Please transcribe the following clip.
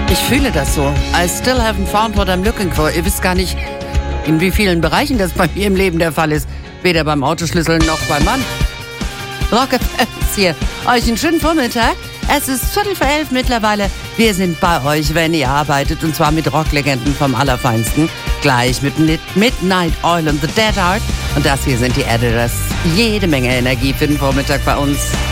Ich fühle das so. I still haven't found what I'm looking for. Ihr wisst gar nicht, in wie vielen Bereichen das bei mir im Leben der Fall ist. Weder beim Autoschlüsseln noch beim Mann. Rock FM ist hier. Euch einen schönen Vormittag. Es ist 11:15 mittlerweile. Wir sind bei euch, wenn ihr arbeitet. Und zwar mit Rocklegenden vom Allerfeinsten. Gleich mit Midnight Oil und The Dead Heart. Und das hier sind die Editors. Jede Menge Energie für den Vormittag bei uns.